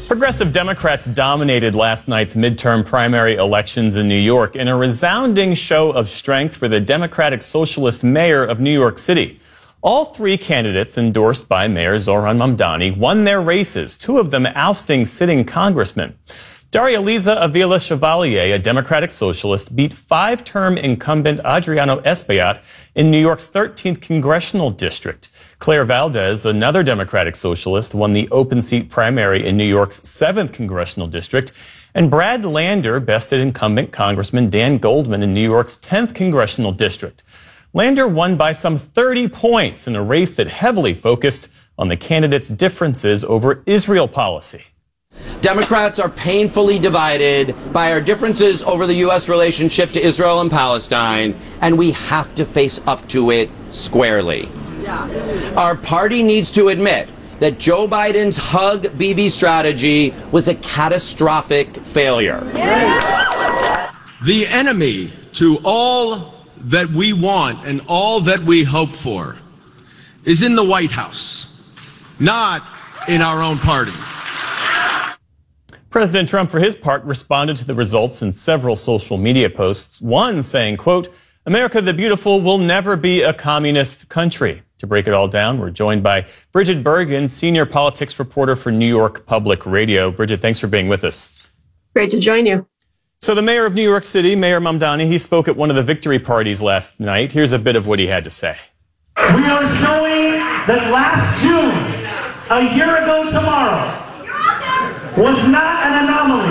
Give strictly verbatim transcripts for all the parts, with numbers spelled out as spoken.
Progressive Democrats dominated last night's midterm primary elections in New York in a resounding show of strength for the Democratic Socialist mayor of New York City. All three candidates endorsed by Mayor Zohran Mamdani won their races, two of them ousting sitting congressmen. Darya-Liza Avila-Chevalier, a Democratic Socialist, beat five-term incumbent Adriano Espaillat in New York's thirteenth congressional district. Claire Valdez, another Democratic Socialist, won the open seat primary in New York's seventh congressional district. And Brad Lander bested incumbent Congressman Dan Goldman in New York's tenth congressional district. Lander won by some thirty points in a race that heavily focused on the candidates' differences over Israel policy. Democrats are painfully divided by our differences over the U S relationship to Israel and Palestine, and we have to face up to it squarely. Yeah. Our party needs to admit that Joe Biden's Hug Bibi strategy was a catastrophic failure. Yeah. The enemy to all that we want and all that we hope for is in the White House, not in our own party. President Trump, for his part, responded to the results in several social media posts, one saying, quote, "America the Beautiful will never be a communist country." To break it all down, we're joined by Bridget Bergen, senior politics reporter for New York Public Radio. Bridget, thanks for being with us. Great to join you. So the mayor of New York City, Mayor Mamdani, he spoke at one of the victory parties last night. Here's a bit of what he had to say. We are showing that last June, a year ago tomorrow, was not an anomaly.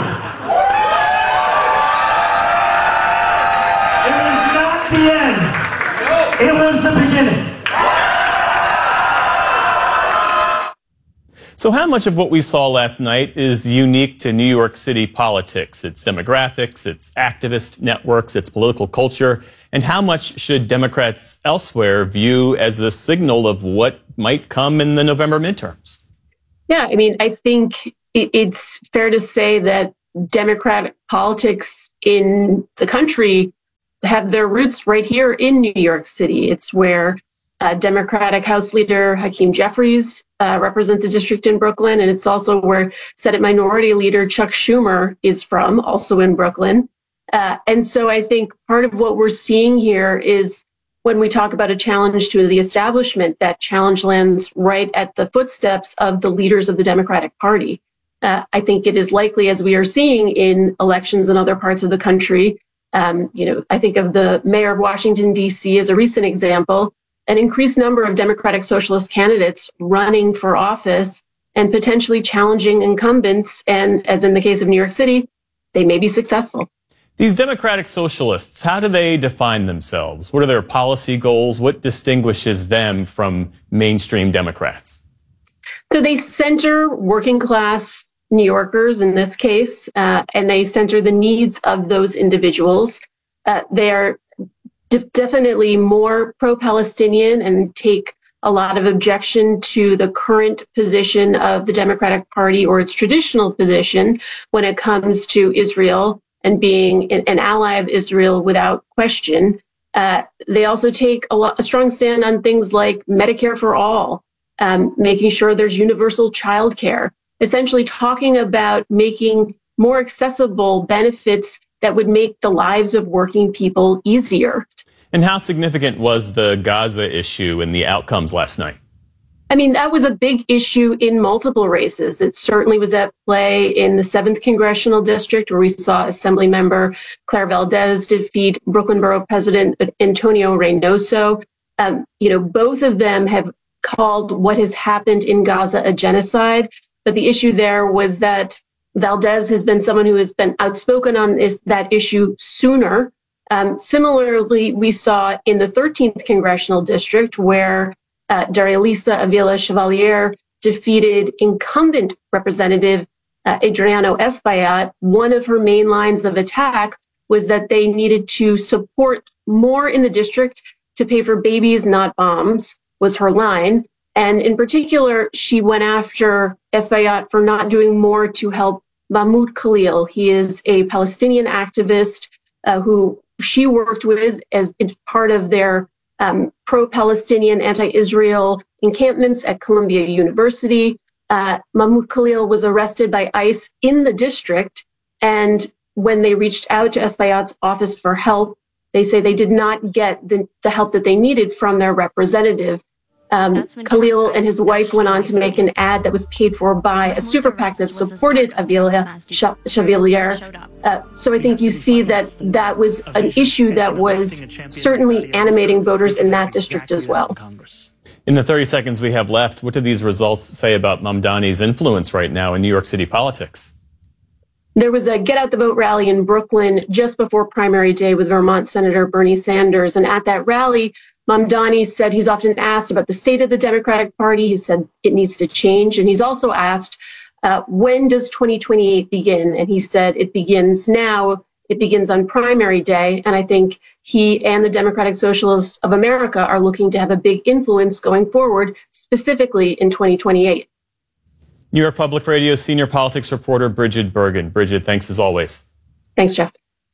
It was not the end. It was the beginning. So how much of what we saw last night is unique to New York City politics, its demographics, its activist networks, its political culture, and how much should Democrats elsewhere view as a signal of what might come in the November midterms? Yeah, I mean, I think it's fair to say that Democratic politics in the country have their roots right here in New York City. It's where uh, Democratic House Leader Hakeem Jeffries uh, represents a district in Brooklyn, and it's also where Senate Minority Leader Chuck Schumer is from, also in Brooklyn. Uh, and so I think part of what we're seeing here is when we talk about a challenge to the establishment, that challenge lands right at the footsteps of the leaders of the Democratic Party. Uh, I think it is likely, as we are seeing in elections in other parts of the country, um, you know, I think of the mayor of Washington, D C as a recent example, an increased number of Democratic Socialist candidates running for office and potentially challenging incumbents. And as in the case of New York City, they may be successful. These Democratic Socialists, how do they define themselves? What are their policy goals? What distinguishes them from mainstream Democrats? So they center working class New Yorkers in this case, uh, and they center the needs of those individuals. Uh, they are de- definitely more pro-Palestinian and take a lot of objection to the current position of the Democratic Party or its traditional position when it comes to Israel and being an, an ally of Israel without question. Uh, they also take a, lot, a strong stand on things like Medicare for all, Um, making sure there's universal child care, essentially talking about making more accessible benefits that would make the lives of working people easier. And how significant was the Gaza issue and the outcomes last night? I mean, that was a big issue in multiple races. It certainly was at play in the seventh Congressional District, where we saw Assembly Member Claire Valdez defeat Brooklyn Borough President Antonio Reynoso. Um, you know, both of them have called what has happened in Gaza a genocide. But the issue there was that Valdez has been someone who has been outspoken on this, that issue sooner. Um, similarly, we saw in the thirteenth Congressional District where uh, Darya-Liza Avila-Chevalier defeated incumbent Representative uh, Adriano Espaillat. One of her main lines of attack was that they needed to support more in the district to pay for babies, not bombs, was her line. And in particular, she went after Espaillat for not doing more to help Mahmoud Khalil. He is a Palestinian activist uh, who she worked with as part of their um, pro-Palestinian, anti-Israel encampments at Columbia University. Uh, Mahmoud Khalil was arrested by ICE in the district, and when they reached out to Espaillat's office for help, they say they did not get the, the help that they needed from their representative. Um, Khalil and his wife went on to make an ad that was paid for by a super PAC that supported Avilia Chevalier. Uh, so I think you see that that was an issue that was certainly animating voters in that district as well. In the thirty seconds we have left, what do these results say about Mamdani's influence right now in New York City politics? There was a Get Out the Vote rally in Brooklyn just before primary day with Vermont Senator Bernie Sanders. And at that rally, Mamdani said he's often asked about the state of the Democratic Party. He said it needs to change. And he's also asked, uh, when does twenty twenty-eight begin? And he said it begins now. It begins on primary day. And I think he and the Democratic Socialists of America are looking to have a big influence going forward, specifically in twenty twenty-eight. New York Public Radio senior politics reporter Bridget Bergen. Bridget, thanks as always. Thanks, Jeff.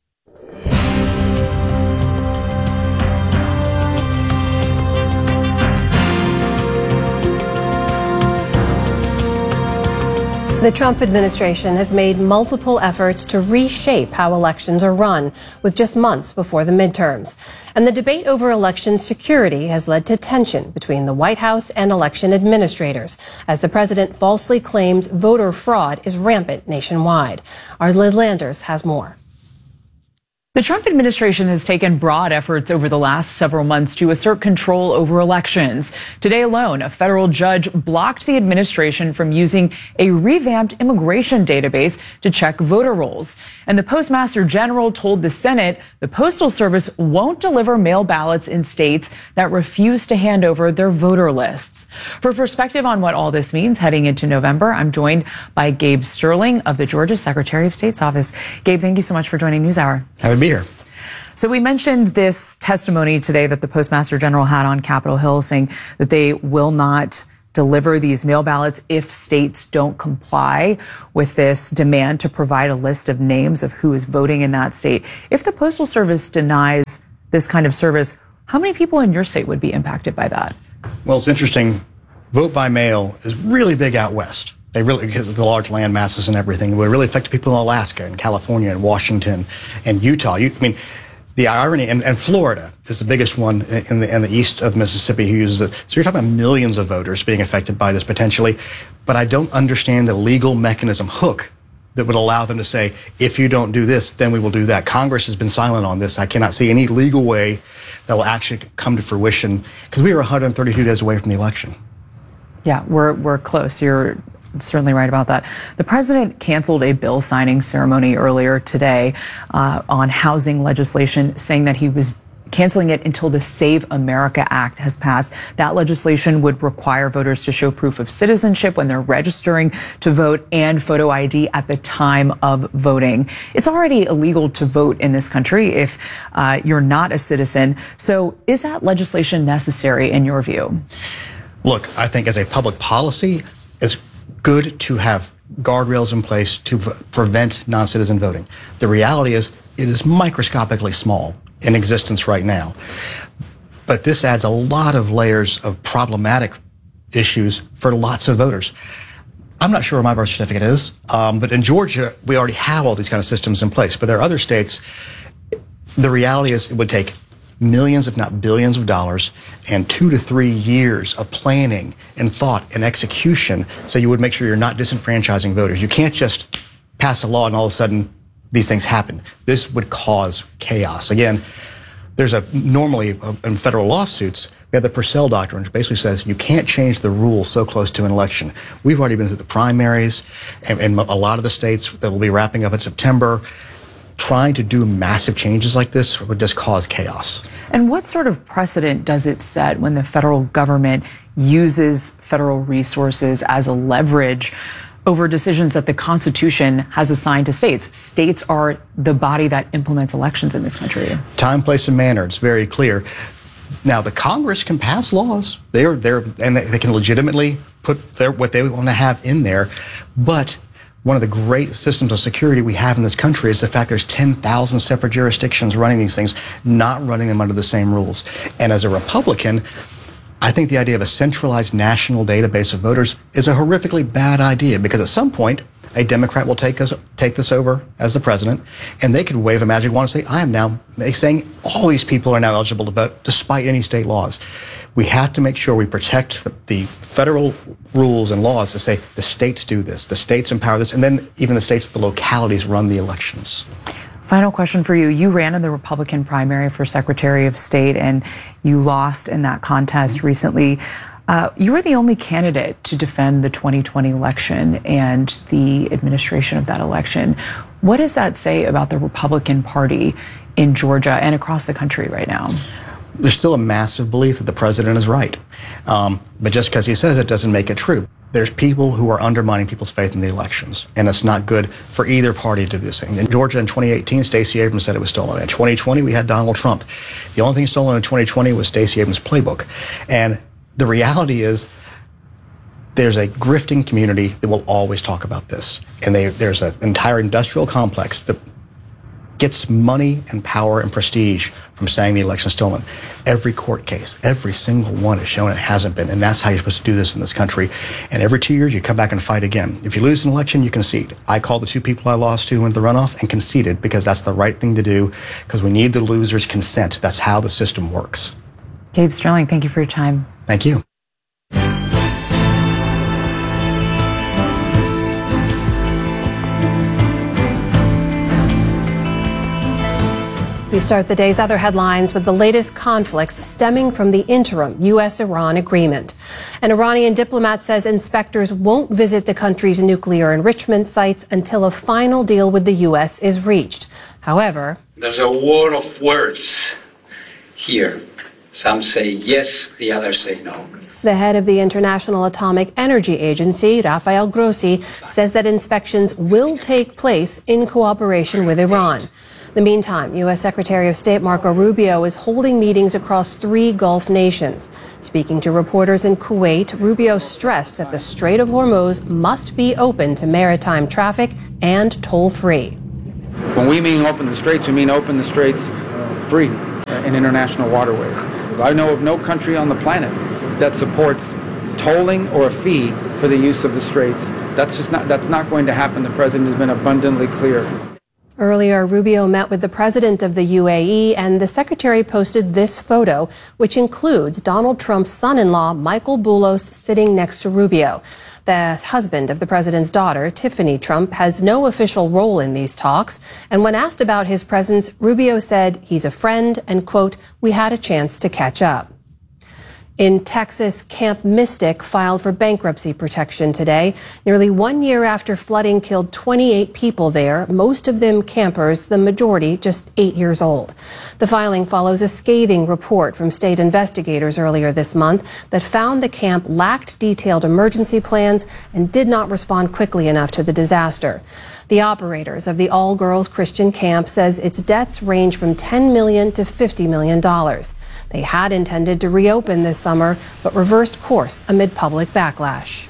The Trump administration has made multiple efforts to reshape how elections are run, with just months before the midterms. And the debate over election security has led to tension between the White House and election administrators, as the president falsely claims voter fraud is rampant nationwide. Our Liz Landers has more. The Trump administration has taken broad efforts over the last several months to assert control over elections. Today alone, a federal judge blocked the administration from using a revamped immigration database to check voter rolls. And the Postmaster General told the Senate the Postal Service won't deliver mail ballots in states that refuse to hand over their voter lists. For perspective on what all this means heading into November, I'm joined by Gabe Sterling of the Georgia Secretary of State's office. Gabe, thank you so much for joining NewsHour. Happy to be here. So we mentioned this testimony today that the Postmaster General had on Capitol Hill, saying that they will not deliver these mail ballots if states don't comply with this demand to provide a list of names of who is voting in that state. If the Postal Service denies this kind of service, how many people in your state would be impacted by that? Well, it's interesting. Vote by mail is really big out west. They really, because of the large land masses and everything, it would really affect people in Alaska and California and Washington and Utah. You, I mean, the irony, and, and Florida is the biggest one in the, in the east of Mississippi who uses it. So you're talking about millions of voters being affected by this potentially. But I don't understand the legal mechanism hook that would allow them to say, if you don't do this, then we will do that. Congress has been silent on this. I cannot see any legal way that will actually come to fruition, because we are one hundred thirty-two days away from the election. Yeah, we're, we're close. You're certainly right about that. The president canceled a bill signing ceremony earlier today uh, on housing legislation, saying that he was canceling it until the Save America Act has passed. That legislation would require voters to show proof of citizenship when they're registering to vote and photo I D at the time of voting. It's already illegal to vote in this country if uh, you're not a citizen. So is that legislation necessary in your view? Look, I think as a public policy, it's good to have guardrails in place to prevent non-citizen voting. The reality is it is microscopically small in existence right now. But this adds a lot of layers of problematic issues for lots of voters. I'm not sure where my birth certificate is, um, but in Georgia, we already have all these kind of systems in place. But there are other states, the reality is it would take millions, if not billions of dollars, and two to three years of planning and thought and execution, so you would make sure you're not disenfranchising voters. You can't just pass a law and all of a sudden these things happen. This would cause chaos. Again, there's a normally uh, in federal lawsuits, we have the Purcell Doctrine, which basically says you can't change the rules so close to an election. We've already been through the primaries and, and a lot of the states that will be wrapping up in September. Trying to do massive changes like this would just cause chaos. And what sort of precedent does it set when the federal government uses federal resources as a leverage over decisions that the Constitution has assigned to states? States are the body that implements elections in this country. Time, place, and manner, it's very clear. Now, the Congress can pass laws. They're, they're, and they can legitimately put their, what they want to have in there, but one of the great systems of security we have in this country is the fact there's ten thousand separate jurisdictions running these things, not running them under the same rules. And as a Republican, I think the idea of a centralized national database of voters is a horrifically bad idea, because at some point, a Democrat will take us, take this over as the president, and they could wave a magic wand and say, I am now saying all these people are now eligible to vote despite any state laws. We have to make sure we protect the, the federal rules and laws to say the states do this, the states empower this, and then even the states, the localities run the elections. Final question for you. You ran in the Republican primary for Secretary of State, and you lost in that contest recently. Uh, you were the only candidate to defend the twenty twenty election and the administration of that election. What does that say about the Republican Party in Georgia and across the country right now? There's still a massive belief that the president is right. Um, but just because he says it doesn't make it true. There's people who are undermining people's faith in the elections, and it's not good for either party to do this thing. In Georgia in twenty eighteen, Stacey Abrams said it was stolen. In twenty twenty, we had Donald Trump. The only thing stolen in twenty twenty was Stacey Abrams' playbook. And the reality is there's a grifting community that will always talk about this. And they, there's an entire industrial complex that gets money and power and prestige from saying the election is stolen. Every court case, every single one has shown it hasn't been. And that's how you're supposed to do this in this country. And every two years, you come back and fight again. If you lose an election, you concede. I called the two people I lost to in the runoff and conceded, because that's the right thing to do, because we need the loser's consent. That's how the system works. Gabe Sterling, thank you for your time. Thank you. We start the day's other headlines with the latest conflicts stemming from the interim U S Iran agreement. An Iranian diplomat says inspectors won't visit the country's nuclear enrichment sites until a final deal with the U S is reached. However, there's a war of words here. Some say yes, the others say no. The head of the International Atomic Energy Agency, Rafael Grossi, says that inspections will take place in cooperation with Iran. In the meantime, U S Secretary of State Marco Rubio is holding meetings across three Gulf nations. Speaking to reporters in Kuwait, Rubio stressed that the Strait of Hormuz must be open to maritime traffic and toll-free. When we mean open the straits, we mean open the straits free in international waterways. I know of no country on the planet that supports tolling or a fee for the use of the straits. That's just not, that's not going to happen. The president has been abundantly clear. Earlier, Rubio met with the president of the U A E, and the secretary posted this photo, which includes Donald Trump's son-in-law, Michael Boulos, sitting next to Rubio. The husband of the president's daughter, Tiffany Trump, has no official role in these talks. And when asked about his presence, Rubio said he's a friend and, quote, we had a chance to catch up. In Texas, Camp Mystic filed for bankruptcy protection today, nearly one year after flooding killed twenty-eight people there, most of them campers, the majority just eight years old. The filing follows a scathing report from state investigators earlier this month that found the camp lacked detailed emergency plans and did not respond quickly enough to the disaster. The operators of the all-girls Christian camp says its debts range from ten million dollars to fifty million dollars. They had intended to reopen this summer, but reversed course amid public backlash.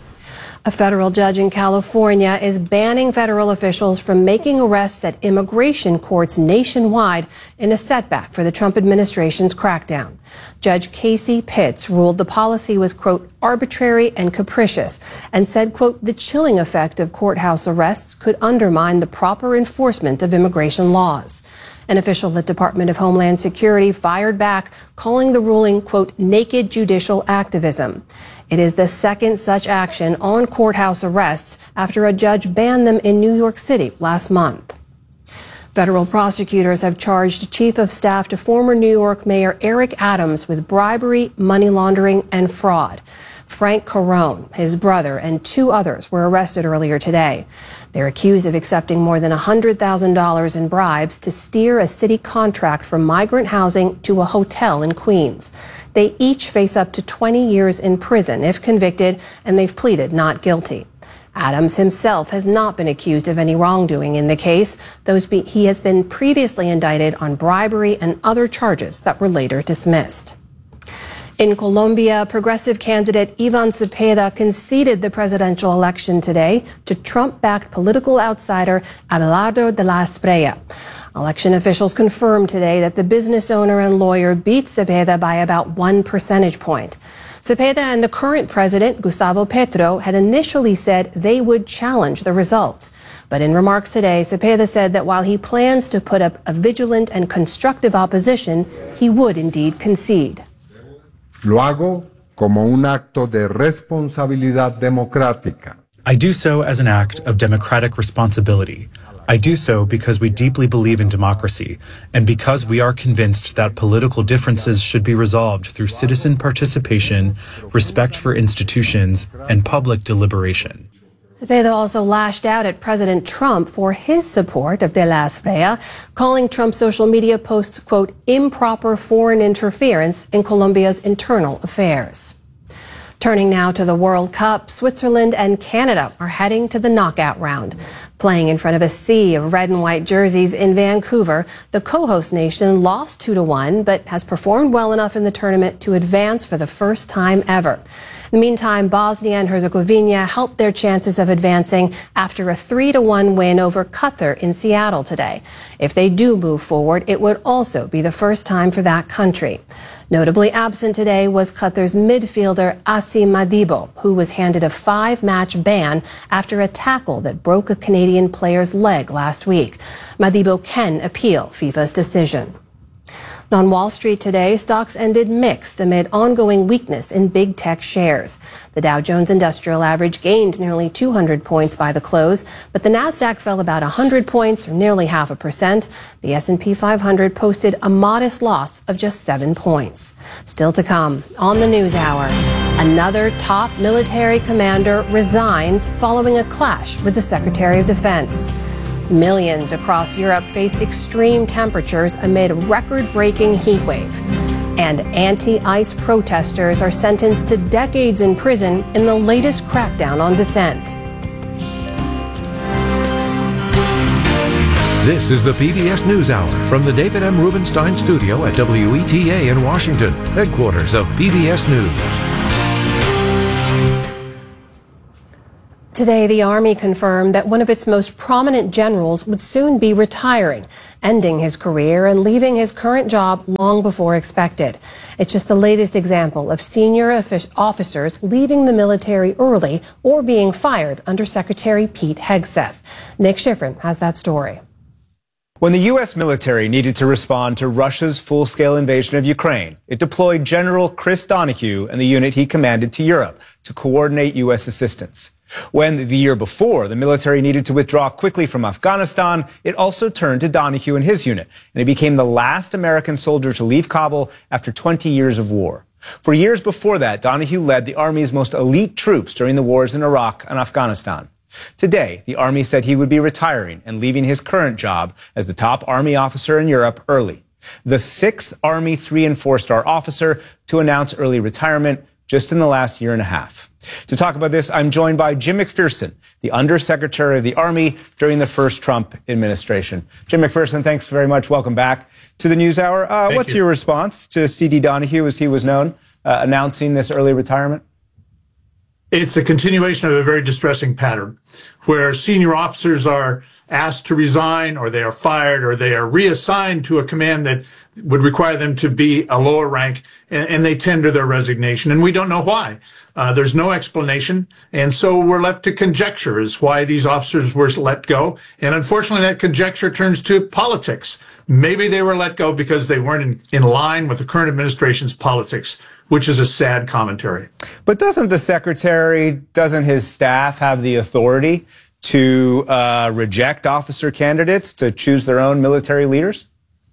A federal judge in California is banning federal officials from making arrests at immigration courts nationwide in a setback for the Trump administration's crackdown. Judge Casey Pitts ruled the policy was, quote, arbitrary and capricious, and said, quote, the chilling effect of courthouse arrests could undermine the proper enforcement of immigration laws. An official at the Department of Homeland Security fired back, calling the ruling, quote, naked judicial activism. It is the second such action on courthouse arrests after a judge banned them in New York City last month. Federal prosecutors have charged Chief of Staff to former New York Mayor Eric Adams with bribery, money laundering, and fraud. Frank Carone, his brother, and two others were arrested earlier today. They're accused of accepting more than one hundred thousand dollars in bribes to steer a city contract for migrant housing to a hotel in Queens. They each face up to twenty years in prison if convicted, and they've pleaded not guilty. Adams himself has not been accused of any wrongdoing in the case, though he has been previously indicted on bribery and other charges that were later dismissed. In Colombia, progressive candidate Ivan Cepeda conceded the presidential election today to Trump-backed political outsider Abelardo de la Espriella. Election officials confirmed today that the business owner and lawyer beat Cepeda by about one percentage point. Cepeda and the current president, Gustavo Petro, had initially said they would challenge the results. But in remarks today, Cepeda said that while he plans to put up a vigilant and constructive opposition, he would indeed concede. Lo hago como un acto de responsabilidad democrática. I do so as an act of democratic responsibility. I do so because we deeply believe in democracy and because we are convinced that political differences should be resolved through citizen participation, respect for institutions, and public deliberation. Cepeda also lashed out at President Trump for his support of de la Espriella, calling Trump's social media posts, quote, improper foreign interference in Colombia's internal affairs. Turning now to the World Cup, Switzerland and Canada are heading to the knockout round. Playing in front of a sea of red and white jerseys in Vancouver, the co-host nation lost two to one, but has performed well enough in the tournament to advance for the first time ever. In the meantime, Bosnia and Herzegovina helped their chances of advancing after a three to one win over Qatar in Seattle today. If they do move forward, it would also be the first time for that country. Notably absent today was Qatar's midfielder Asi Madibo, who was handed a five-match ban after a tackle that broke a Canadian player's leg last week. Madibo can appeal FIFA's decision. On Wall Street today, stocks ended mixed amid ongoing weakness in big tech shares. The Dow Jones Industrial Average gained nearly two hundred points by the close, but the Nasdaq fell about one hundred points, or nearly half a percent. The S and P five hundred posted a modest loss of just seven points. Still to come on the News Hour, another top military commander resigns following a clash with the Secretary of Defense. Millions across Europe face extreme temperatures amid a record-breaking heat wave. And anti-ICE protesters are sentenced to decades in prison in the latest crackdown on dissent. This is the P B S NewsHour from the David M. Rubenstein studio at W E T A in Washington, headquarters of P B S News. Today, the Army confirmed that one of its most prominent generals would soon be retiring, ending his career and leaving his current job long before expected. It's just the latest example of senior officers leaving the military early or being fired under Secretary Pete Hegseth. Nick Schifrin has that story. When the U S military needed to respond to Russia's full-scale invasion of Ukraine, it deployed General Chris Donahue and the unit he commanded to Europe to coordinate U S assistance. When the year before the military needed to withdraw quickly from Afghanistan, it also turned to Donahue and his unit, and he became the last American soldier to leave Kabul after twenty years of war. For years before that, Donahue led the Army's most elite troops during the wars in Iraq and Afghanistan. Today, the Army said he would be retiring and leaving his current job as the top Army officer in Europe early. The sixth Army three and four star officer to announce early retirement just in the last year and a half. To talk about this, I'm joined by Jim McPherson, the Undersecretary of the Army during the first Trump administration. Jim McPherson, thanks very much. Welcome back to the NewsHour. Uh, what's you. your response to C D Donahue, as he was known, uh, announcing this early retirement? It's a continuation of a very distressing pattern where senior officers are asked to resign, or they are fired, or they are reassigned to a command that would require them to be a lower rank, and, and they tender their resignation. And we don't know why. Uh, there's no explanation. And so we're left to conjecture as why these officers were let go. And unfortunately, that conjecture turns to politics. Maybe they were let go because they weren't in, in line with the current administration's politics, which is a sad commentary. But doesn't the secretary, doesn't his staff have the authority to uh, reject officer candidates, to choose their own military leaders?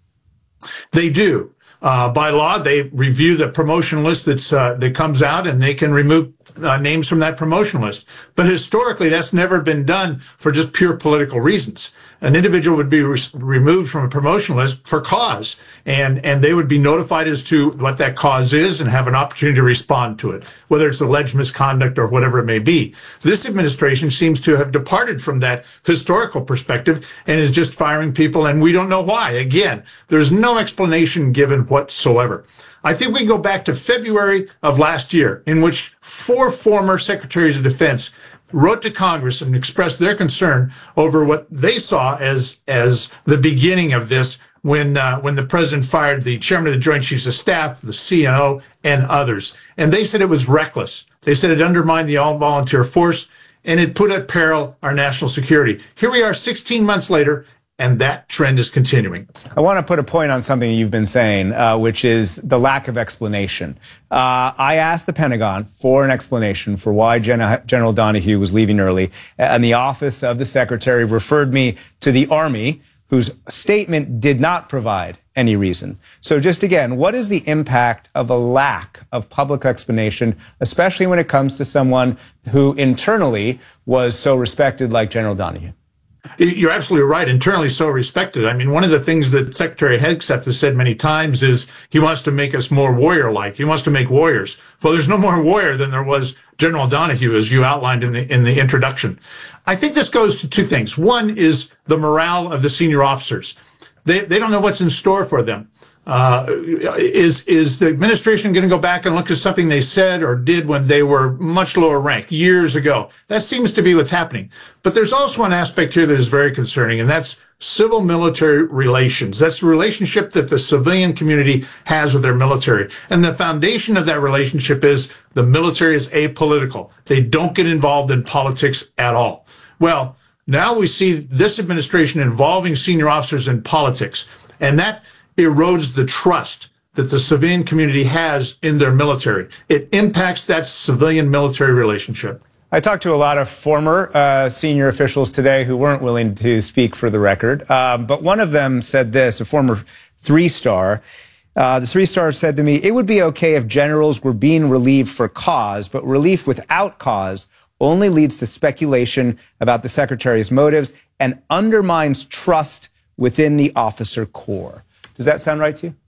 They do. Uh, by law, they review the promotion list that's, uh, that comes out, and they can remove uh, names from that promotion list. But historically, that's never been done for just pure political reasons. An individual would be re removed from a promotion list for cause, and, and they would be notified as to what that cause is and have an opportunity to respond to it, whether it's alleged misconduct or whatever it may be. This administration seems to have departed from that historical perspective and is just firing people, and we don't know why. Again, there's no explanation given whatsoever. I think we can go back to February of last year, in which four former secretaries of defense wrote to Congress and expressed their concern over what they saw as as the beginning of this, when uh, when the president fired the chairman of the Joint Chiefs of Staff, the C N O, and others. And they said it was reckless. They said it undermined the all-volunteer force, and it put at peril our national security. Here we are sixteen months later, and that trend is continuing. I want to put a point on something you've been saying, uh, which is the lack of explanation. Uh, I asked the Pentagon for an explanation for why Gen- General Donahue was leaving early, and the Office of the Secretary referred me to the Army, whose statement did not provide any reason. So just again, what is the impact of a lack of public explanation, especially when it comes to someone who internally was so respected like General Donahue? You're absolutely right. Internally so respected. I mean, one of the things that Secretary Hegseth has said many times is he wants to make us more warrior-like. He wants to make warriors. Well, there's no more warrior than there was General Donahue, as you outlined in the in the introduction. I think this goes to two things. One is the morale of the senior officers. They they don't know what's in store for them. Uh, is is the administration going to go back and look at something they said or did when they were much lower rank years ago? That seems to be what's happening. But there's also an aspect here that is very concerning, and that's civil-military relations. That's the relationship that the civilian community has with their military. And the foundation of that relationship is the military is apolitical. They don't get involved in politics at all. Well, now we see this administration involving senior officers in politics, and that erodes the trust that the civilian community has in their military. It impacts that civilian-military relationship. I talked to a lot of former uh, senior officials today who weren't willing to speak for the record, um, but one of them said this, a former three-star. Uh, the three-star said to me, it would be okay if generals were being relieved for cause, but relief without cause only leads to speculation about the secretary's motives and undermines trust within the officer corps. Does that sound right to you?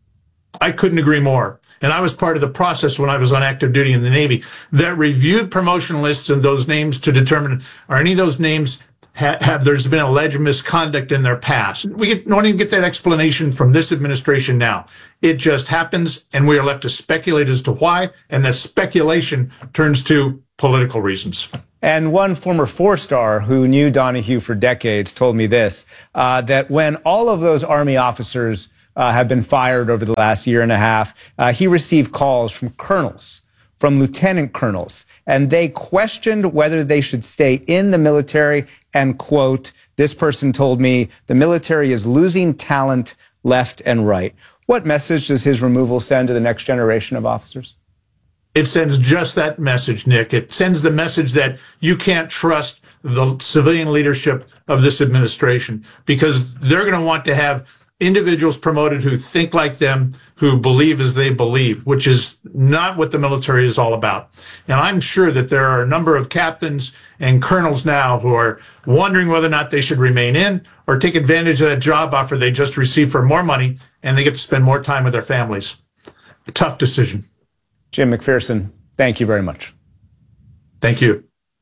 I couldn't agree more. And I was part of the process when I was on active duty in the Navy that reviewed promotion lists and those names to determine, are any of those names ha- have there's been alleged misconduct in their past? We get, don't even get that explanation from this administration now. It just happens, and we are left to speculate as to why, and that speculation turns to political reasons. And one former four-star who knew Donahue for decades told me this, uh, that when all of those Army officers uh, have been fired over the last year and a half, uh, he received calls from colonels, from lieutenant colonels, and they questioned whether they should stay in the military. And, quote, this person told me, the military is losing talent left and right. What message does his removal send to the next generation of officers? It sends just that message, Nick. It sends the message that you can't trust the civilian leadership of this administration, because they're going to want to have individuals promoted who think like them, who believe as they believe, which is not what the military is all about. And I'm sure that there are a number of captains and colonels now who are wondering whether or not they should remain in or take advantage of that job offer they just received for more money, and they get to spend more time with their families. A tough decision. Jim McPherson, thank you very much. Thank you.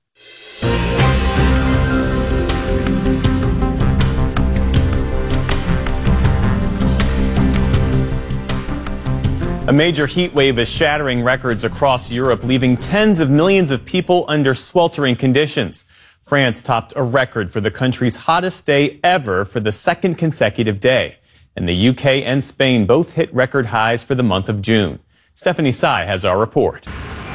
A major heat wave is shattering records across Europe, leaving tens of millions of people under sweltering conditions. France topped a record for the country's hottest day ever for the second consecutive day. And the U K and Spain both hit record highs for the month of June. Stephanie Tsai has our report.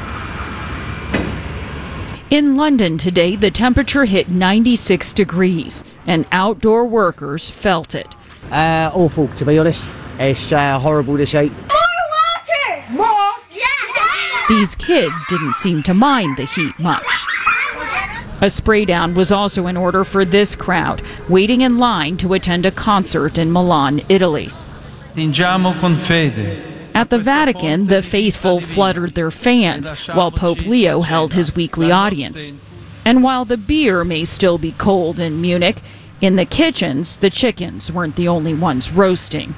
In London today, the temperature hit ninety-six degrees, and outdoor workers felt it. Uh, awful, to be honest. It's uh, horrible this heat. More water! More? Yeah! These kids didn't seem to mind the heat much. A spray down was also in order for this crowd, waiting in line to attend a concert in Milan, Italy. Tingiamo con fede. At the Vatican, the faithful fluttered their fans while Pope Leo held his weekly audience. And while the beer may still be cold in Munich, in the kitchens, the chickens weren't the only ones roasting.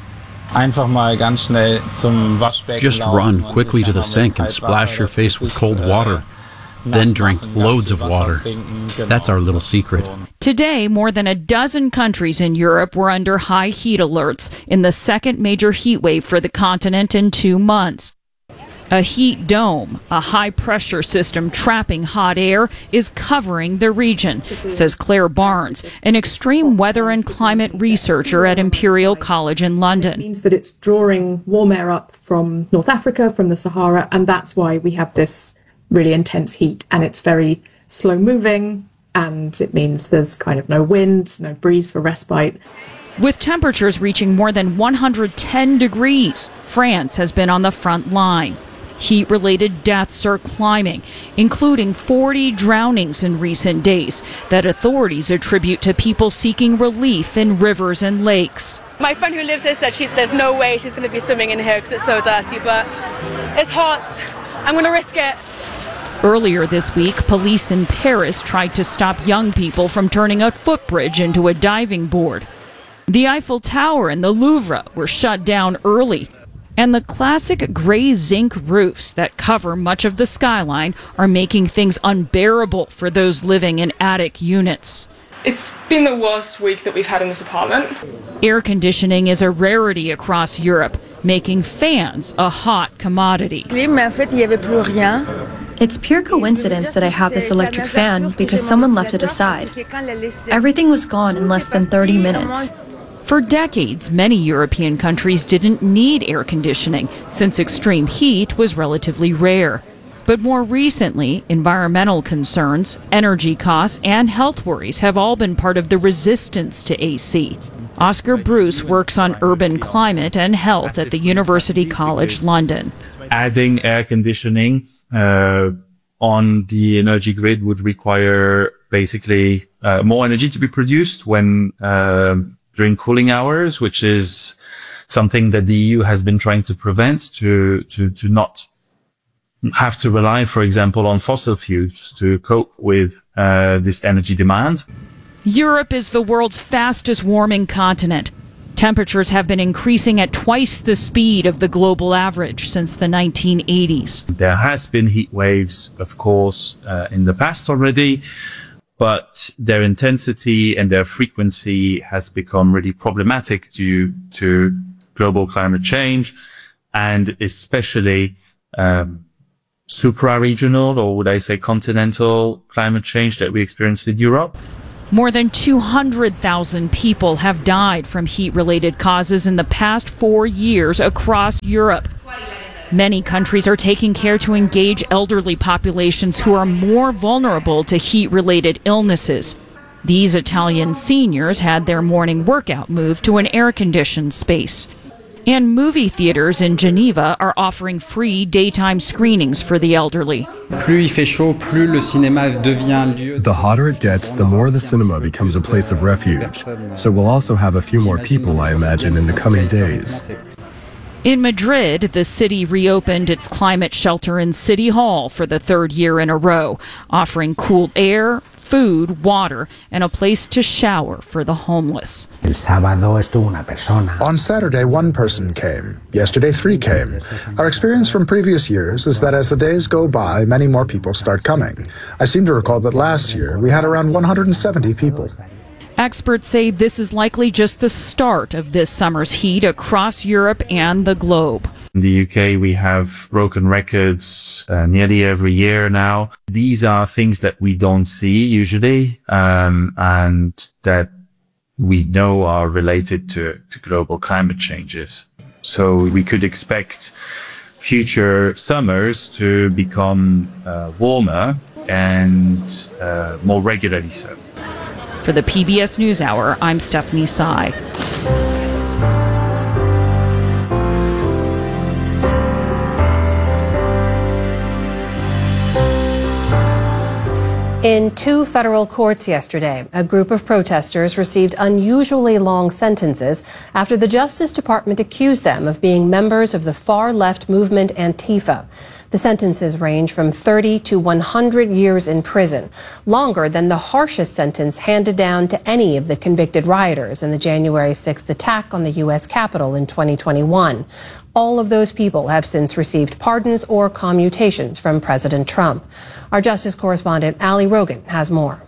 Just run quickly to the sink and splash your face with cold water. then drink loads of water. That's our little secret. Today, more than a dozen countries in Europe were under high heat alerts in the second major heat wave for the continent in two months. A heat dome, a high-pressure system trapping hot air, is covering the region, says Claire Barnes, an extreme weather and climate researcher at Imperial College in London. It means that it's drawing warm air up from North Africa, from the Sahara, and that's why we have this really intense heat. And it's very slow-moving, and it means there's kind of no wind, no breeze for respite. With temperatures reaching more than one hundred ten degrees, France has been on the front line. Heat-related deaths are climbing, including forty drownings in recent days that authorities attribute to people seeking relief in rivers and lakes. My friend who lives here said she, there's no way she's going to be swimming in here because it's so dirty, but it's hot. I'm going to risk it. Earlier this week, police in Paris tried to stop young people from turning a footbridge into a diving board. The Eiffel Tower and the Louvre were shut down early. And the classic gray zinc roofs that cover much of the skyline are making things unbearable for those living in attic units. It's been the worst week that we've had in this apartment. Air conditioning is a rarity across Europe, making fans a hot commodity. It's pure coincidence that I have this electric fan because someone left it aside. Everything was gone in less than thirty minutes. For decades, many European countries didn't need air conditioning since extreme heat was relatively rare. But more recently, environmental concerns, energy costs, and health worries have all been part of the resistance to A C. Oscar Bruce works on urban climate and health at the University College London. Adding air conditioning uh, on the energy grid would require basically uh, more energy to be produced when uh, during cooling hours, which is something that the E U has been trying to prevent, to, to, to not have to rely, for example, on fossil fuels to cope with uh, this energy demand. Europe is the world's fastest warming continent. Temperatures have been increasing at twice the speed of the global average since the nineteen eighties. There has been heat waves, of course, uh, in the past already, but their intensity and their frequency has become really problematic due to global climate change, and especially um, supra-regional, or would I say continental, climate change that we experienced in Europe. More than two hundred thousand people have died from heat-related causes in the past four years across Europe. Many countries are taking care to engage elderly populations who are more vulnerable to heat-related illnesses. These Italian seniors had their morning workout moved to an air-conditioned space. And movie theaters in Geneva are offering free daytime screenings for the elderly. The hotter it gets, the more the cinema becomes a place of refuge. So we'll also have a few more people, I imagine, in the coming days. In Madrid, the city reopened its climate shelter in City Hall for the third year in a row, offering cool air, food, water, and a place to shower for the homeless. On Saturday, one person came. Yesterday, three came. Our experience from previous years is that as the days go by, many more people start coming. I seem to recall that last year we had around one hundred seventy people. Experts say this is likely just the start of this summer's heat across Europe and the globe. In the U K, we have broken records uh, nearly every year now. These are things that we don't see usually, um, and that we know are related to, to global climate changes. So we could expect future summers to become uh, warmer and uh, more regularly so. For the P B S NewsHour, I'm Stephanie Tsai. In two federal courts yesterday, a group of protesters received unusually long sentences after the Justice Department accused them of being members of the far-left movement Antifa. The sentences range from thirty to one hundred years in prison, longer than the harshest sentence handed down to any of the convicted rioters in the January sixth attack on the U S Capitol in twenty twenty-one. All of those people have since received pardons or commutations from President Trump. Our justice correspondent Ali Rogan has more.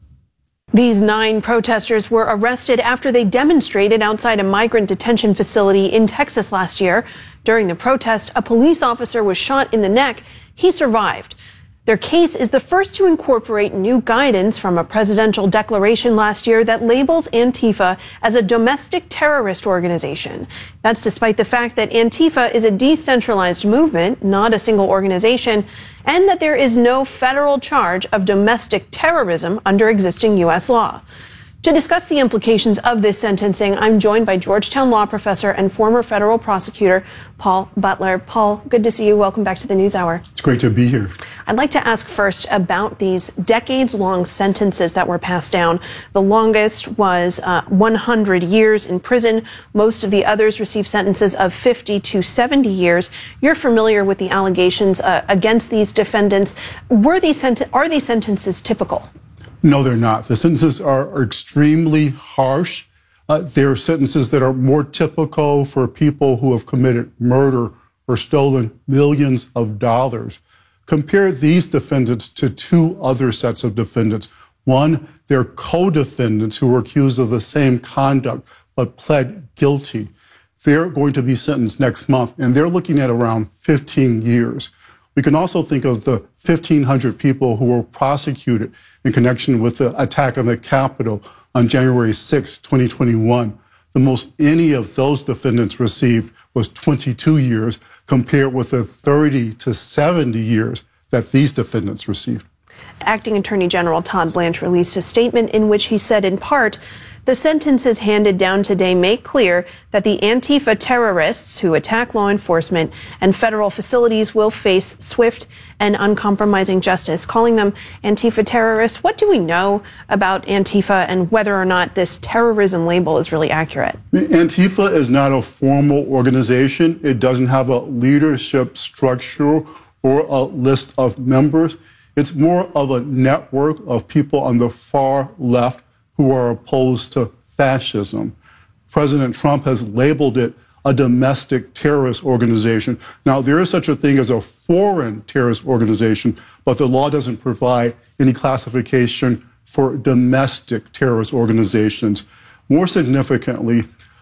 These nine protesters were arrested after they demonstrated outside a migrant detention facility in Texas last year. During the protest, a police officer was shot in the neck. He survived. Their case is the first to incorporate new guidance from a presidential declaration last year that labels Antifa as a domestic terrorist organization. That's despite the fact that Antifa is a decentralized movement, not a single organization, and that there is no federal charge of domestic terrorism under existing U S law. To discuss the implications of this sentencing, I'm joined by Georgetown law professor and former federal prosecutor Paul Butler. Paul, good to see you. Welcome back to the NewsHour. It's great to be here. I'd like to ask first about these decades-long sentences that were passed down. The longest was uh, one hundred years in prison. Most of the others received sentences of fifty to seventy years. You're familiar with the allegations uh, against these defendants. Were these sent- are these sentences typical? No, they're not. The sentences are, are extremely harsh. Uh, they're sentences that are more typical for people who have committed murder or stolen millions of dollars. Compare these defendants to two other sets of defendants. One, they're co-defendants who were accused of the same conduct but pled guilty. They're going to be sentenced next month, and they're looking at around fifteen years. We can also think of the fifteen hundred people who were prosecuted in connection with the attack on the Capitol on January sixth, twenty twenty-one. The most any of those defendants received was twenty-two years, compared with the thirty to seventy years that these defendants received. Acting Attorney General Todd Blanche released a statement in which he said, in part, the sentences handed down today make clear that the Antifa terrorists who attack law enforcement and federal facilities will face swift and uncompromising justice. Calling them Antifa terrorists, what do we know about Antifa and whether or not this terrorism label is really accurate? Antifa is not a formal organization. It doesn't have a leadership structure or a list of members. It's more of a network of people on the far left who are opposed to fascism. President Trump has labeled it a domestic terrorist organization. Now, there is such a thing as a foreign terrorist organization, but the law doesn't provide any classification for domestic terrorist organizations. More significantly,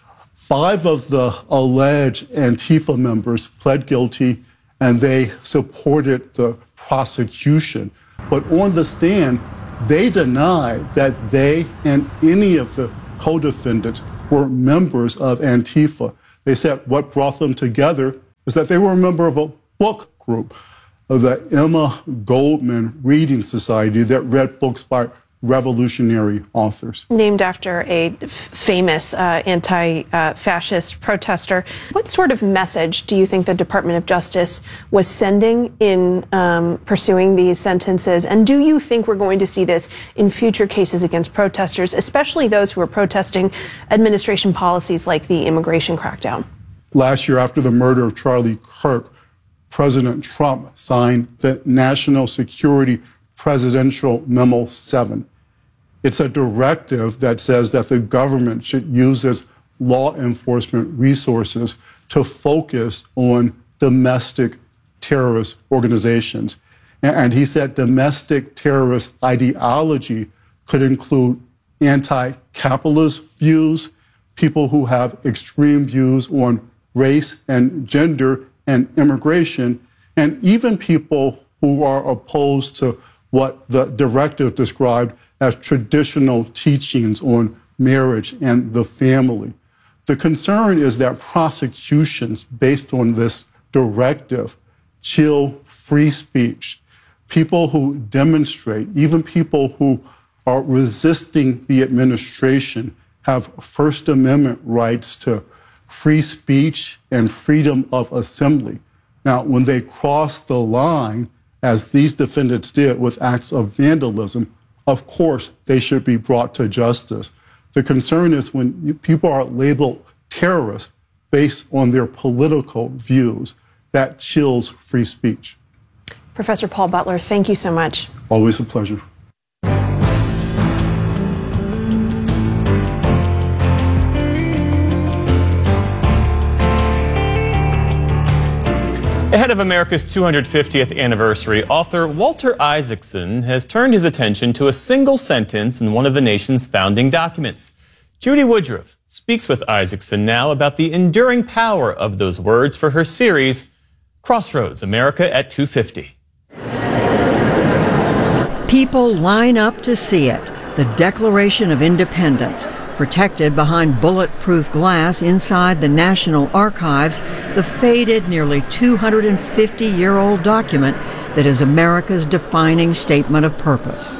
five of the alleged Antifa members pled guilty, and they supported the prosecution. But on the stand, they deny that they and any of the co-defendants were members of Antifa. They said what brought them together is that they were a member of a book group, of the Emma Goldman Reading Society, that read books by revolutionary authors. Named after a f- famous uh, anti-fascist uh, protester. What sort of message do you think the Department of Justice was sending in um, pursuing these sentences? And do you think we're going to see this in future cases against protesters, especially those who are protesting administration policies like the immigration crackdown? Last year, after the murder of Charlie Kirk, President Trump signed the National Security Presidential Memo seven. It's a directive that says that the government should use its law enforcement resources to focus on domestic terrorist organizations. And he said domestic terrorist ideology could include anti-capitalist views, people who have extreme views on race and gender and immigration, and even people who are opposed to what the directive described as traditional teachings on marriage and the family. The concern is that prosecutions based on this directive chill free speech. People who demonstrate, even people who are resisting the administration, have First Amendment rights to free speech and freedom of assembly. Now, when they cross the line, as these defendants did with acts of vandalism, of course, they should be brought to justice. The concern is when people are labeled terrorists based on their political views, that chills free speech. Professor Paul Butler, thank you so much. Always a pleasure. Ahead of America's two hundred fiftieth anniversary, author Walter Isaacson has turned his attention to a single sentence in one of the nation's founding documents. Judy Woodruff speaks with Isaacson now about the enduring power of those words for her series, Crossroads, America at two fifty. People line up to see it, the Declaration of Independence, protected behind bulletproof glass inside the National Archives, the faded, nearly two hundred fifty year old document that is America's defining statement of purpose.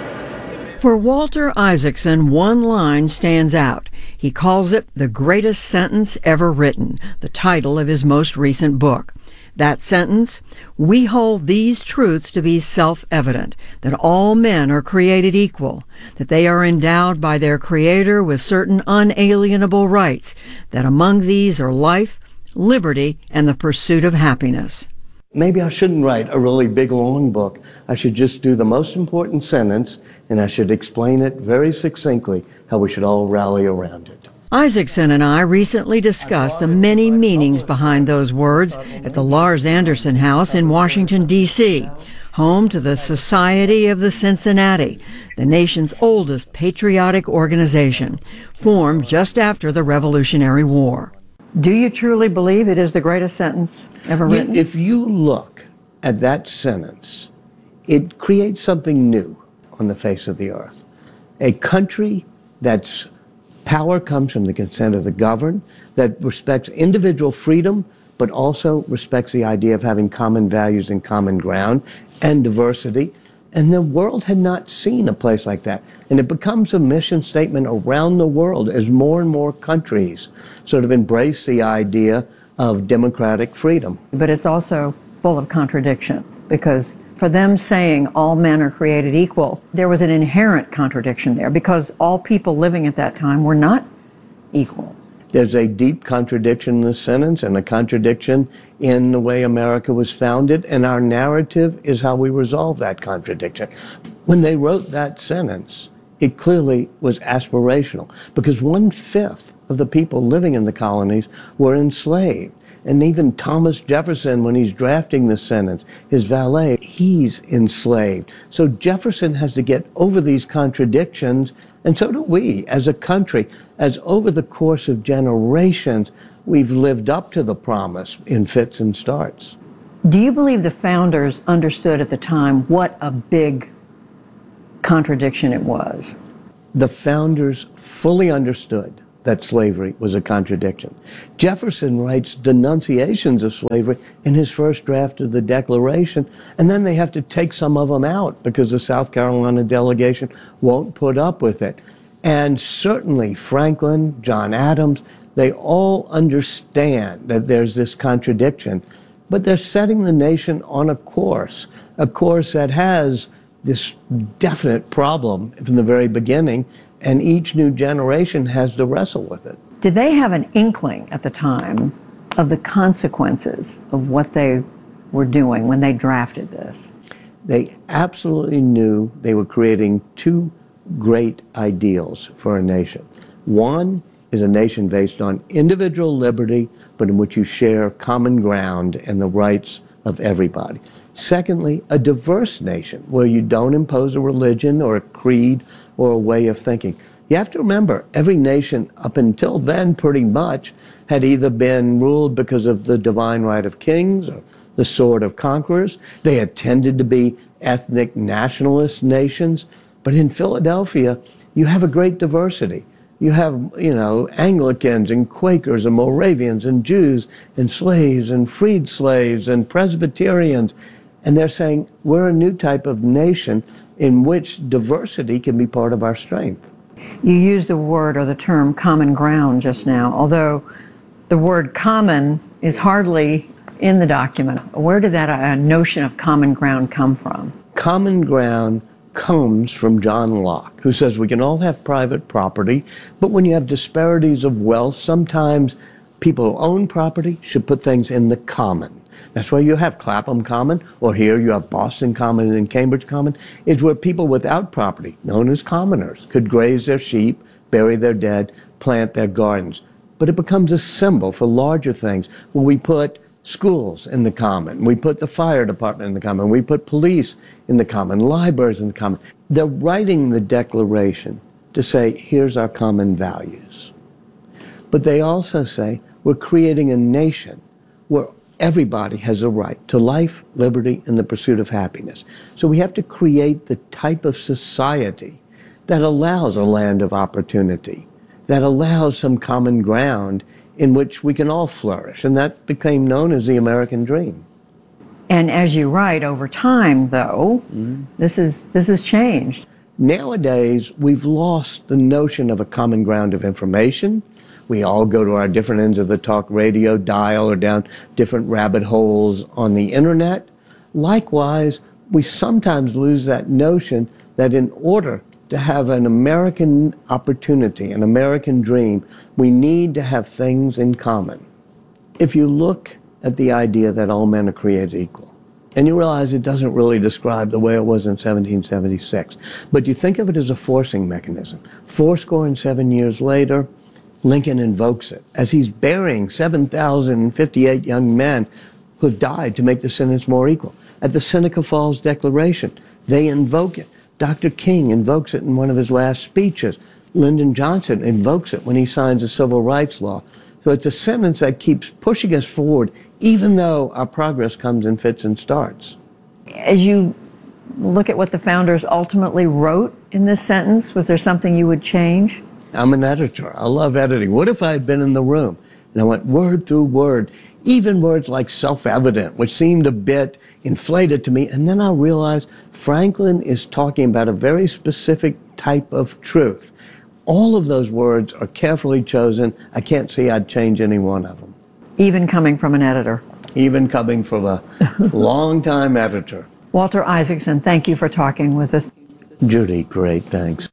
For Walter Isaacson, one line stands out. He calls it the greatest sentence ever written, the title of his most recent book. That sentence, we hold these truths to be self-evident, that all men are created equal, that they are endowed by their Creator with certain unalienable rights, that among these are life, liberty, and the pursuit of happiness. Maybe I shouldn't write a really big, long book. I should just do the most important sentence, and I should explain it very succinctly, how we should all rally around it. Isaacson and I recently discussed the many meanings behind those words at the Lars Anderson House in Washington, D C, home to the Society of the Cincinnati, the nation's oldest patriotic organization, formed just after the Revolutionary War. Do you truly believe it is the greatest sentence ever written? If you look at that sentence, it creates something new on the face of the earth. A country that's power comes from the consent of the governed, that respects individual freedom, but also respects the idea of having common values and common ground and diversity. And the world had not seen a place like that. And it becomes a mission statement around the world as more and more countries sort of embrace the idea of democratic freedom. But it's also full of contradiction, because for them saying all men are created equal, there was an inherent contradiction there, because all people living at that time were not equal. There's a deep contradiction in the sentence and a contradiction in the way America was founded, and our narrative is how we resolve that contradiction. When they wrote that sentence, it clearly was aspirational, because one-fifth of the people living in the colonies were enslaved. And even Thomas Jefferson, when he's drafting the sentence, his valet, he's enslaved. So Jefferson has to get over these contradictions, and so do we as a country, as over the course of generations, we've lived up to the promise in fits and starts. Do you believe the founders understood at the time what a big contradiction it was? The founders fully understood that slavery was a contradiction. Jefferson writes denunciations of slavery in his first draft of the Declaration, and then they have to take some of them out because the South Carolina delegation won't put up with it. And certainly Franklin, John Adams, they all understand that there's this contradiction, but they're setting the nation on a course, a course that has this definite problem from the very beginning, and each new generation has to wrestle with it. Did they have an inkling at the time of the consequences of what they were doing when they drafted this? They absolutely knew they were creating two great ideals for a nation. One is a nation based on individual liberty, but in which you share common ground and the rights of everybody. Secondly, a diverse nation where you don't impose a religion or a creed or a way of thinking. You have to remember, every nation up until then pretty much had either been ruled because of the divine right of kings or the sword of conquerors. They had tended to be ethnic nationalist nations. But in Philadelphia, you have a great diversity. You have, you know, Anglicans and Quakers and Moravians and Jews and slaves and freed slaves and Presbyterians. And they're saying we're a new type of nation in which diversity can be part of our strength. You used the word or the term common ground just now, although the word common is hardly in the document. Where did that uh, notion of common ground come from? Common ground comes from John Locke, who says we can all have private property, but when you have disparities of wealth, sometimes people who own property should put things in the common. That's why you have Clapham Common, or here you have Boston Common and Cambridge Common. It's where people without property, known as commoners, could graze their sheep, bury their dead, plant their gardens. But it becomes a symbol for larger things, where we put schools in the common. We put the fire department in the common. We put police in the common, libraries in the common. They're writing the Declaration to say, here's our common values. But they also say, we're creating a nation where everybody has a right to life, liberty, and the pursuit of happiness. So we have to create the type of society that allows a land of opportunity, that allows some common ground in which we can all flourish. And that became known as the American dream. And as you write, over time, though, mm-hmm. this is this has changed. Nowadays, we've lost the notion of a common ground of information. We all go to our different ends of the talk radio dial or down different rabbit holes on the internet. Likewise, we sometimes lose that notion that in order to have an American opportunity, an American dream, we need to have things in common. If you look at the idea that all men are created equal, and you realize it doesn't really describe the way it was in seventeen seventy-six, but you think of it as a forcing mechanism. Fourscore and seven years later, Lincoln invokes it as he's burying seven thousand fifty-eight young men who have died to make the sentence more equal. At the Seneca Falls Declaration, they invoke it. Doctor King invokes it in one of his last speeches. Lyndon Johnson invokes it when he signs the Civil Rights Law. So it's a sentence that keeps pushing us forward, even though our progress comes in fits and starts. As you look at what the founders ultimately wrote in this sentence, was there something you would change? I'm an editor. I love editing. What if I had been in the room and I went word through word, even words like self-evident, which seemed a bit inflated to me, and then I realized Franklin is talking about a very specific type of truth. All of those words are carefully chosen. I can't see I'd change any one of them. Even coming from an editor. Even coming from a long-time editor. Walter Isaacson, thank you for talking with us. Judy, great, thanks.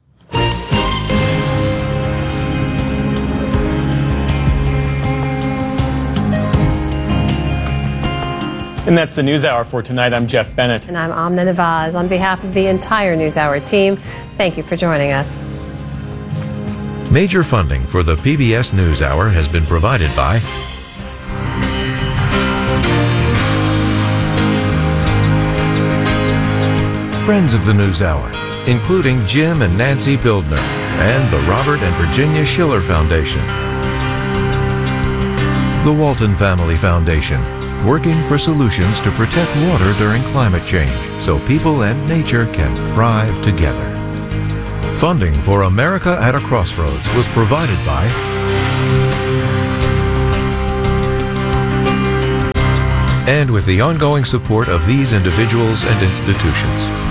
And that's the NewsHour for tonight. I'm Jeff Bennett. And I'm Amna Nawaz. On behalf of the entire NewsHour team, thank you for joining us. Major funding for the P B S NewsHour has been provided by friends of the NewsHour, including Jim and Nancy Bildner, and the Robert and Virginia Schiller Foundation. The Walton Family Foundation, working for solutions to protect water during climate change so people and nature can thrive together. Funding for America at a Crossroads was provided by and with the ongoing support of these individuals and institutions.